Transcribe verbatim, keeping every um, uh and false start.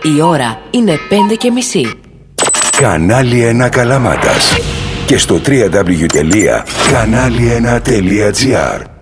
Η ώρα είναι πέντε και μισή. Κανάλι ένα Καλαμάτας. Και στο double-u double-u double-u τελεία κανάλι ένα τελεία τζι άρ.